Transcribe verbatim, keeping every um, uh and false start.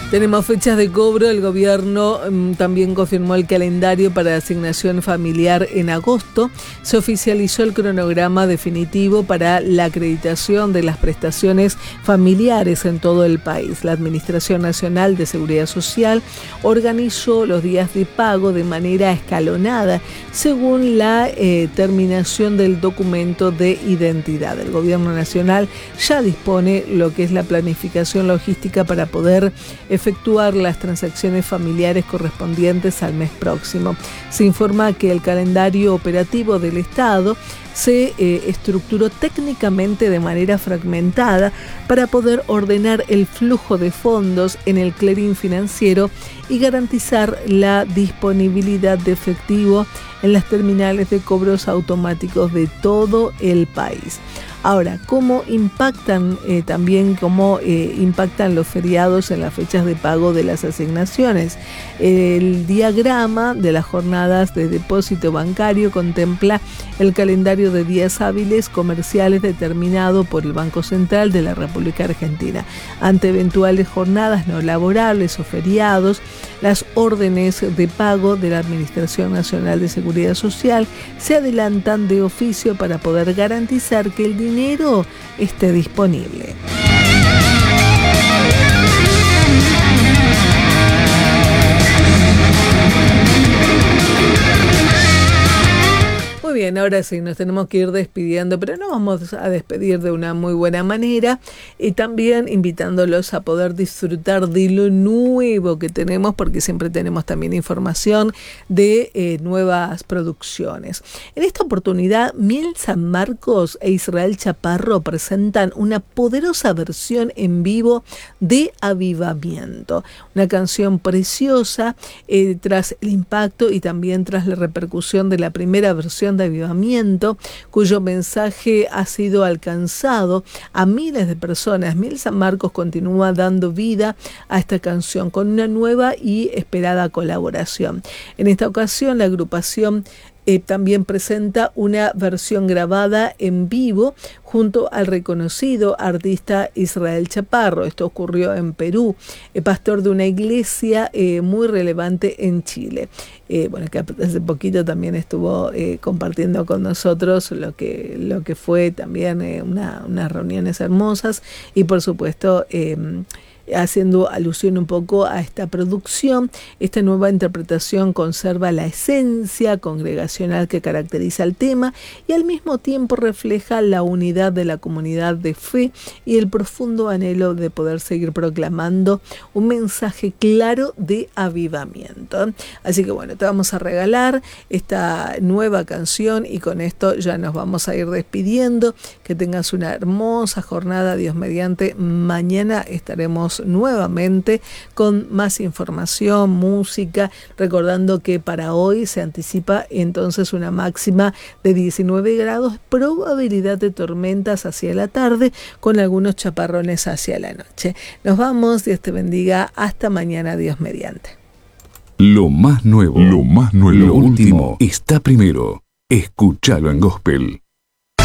Tenemos fechas de cobro. El gobierno um, también confirmó el calendario para asignación familiar en agosto. Se oficializó el cronograma definitivo para la acreditación de las prestaciones familiares en todo el país. La Administración Nacional de Seguridad Social organizó los días de pago de manera escalonada según la eh, terminación del documento de identidad. El gobierno nacional ya dispone lo que es la planificación logística para poder efectuar las transacciones familiares correspondientes al mes próximo. Se informa que el calendario operativo del Estado se eh, estructuró técnicamente de manera fragmentada para poder ordenar el flujo de fondos en el clearing financiero y garantizar la disponibilidad de efectivo en las terminales de cobros automáticos de todo el país. Ahora, ¿cómo impactan eh, también cómo eh, impactan los feriados en las fechas de pago de las asignaciones? El diagrama de las jornadas de depósito bancario contempla el calendario de días hábiles comerciales determinado por el Banco Central de la República Argentina. Ante eventuales jornadas no laborables o feriados, las órdenes de pago de la Administración Nacional de Seguridad Social se adelantan de oficio para poder garantizar que el dinero esté disponible. Muy bien, ahora sí, nos tenemos que ir despidiendo, pero nos vamos a despedir de una muy buena manera y también invitándolos a poder disfrutar de lo nuevo que tenemos, porque siempre tenemos también información de eh, nuevas producciones. En esta oportunidad, Miel San Marcos e Israel Chaparro presentan una poderosa versión en vivo de Avivamiento, una canción preciosa eh, tras el impacto y también tras la repercusión de la primera versión de Avivamiento, cuyo mensaje ha sido alcanzado a miles de personas. Miel San Marcos continúa dando vida a esta canción con una nueva y esperada colaboración. En esta ocasión, la agrupación Eh, también presenta una versión grabada en vivo junto al reconocido artista Israel Chaparro. Esto ocurrió en Perú, eh, pastor de una iglesia eh, muy relevante en Chile. Eh, bueno, que hace poquito también estuvo eh, compartiendo con nosotros lo que, lo que fue también eh, una, unas reuniones hermosas y por supuesto eh, haciendo alusión un poco a esta producción. Esta nueva interpretación conserva la esencia congregacional que caracteriza el tema y al mismo tiempo refleja la unidad de la comunidad de fe y el profundo anhelo de poder seguir proclamando un mensaje claro de avivamiento. Así que bueno, te vamos a regalar esta nueva canción y con esto ya nos vamos a ir despidiendo. Que tengas una hermosa jornada, Dios mediante. Mañana estaremos nuevamente con más información, música, recordando que para hoy se anticipa entonces una máxima de diecinueve grados, probabilidad de tormentas hacia la tarde con algunos chaparrones hacia la noche. Nos vamos, Dios te bendiga, hasta mañana, Dios mediante. Lo más nuevo, lo más nuevo, lo último está primero. Escúchalo en Gospel.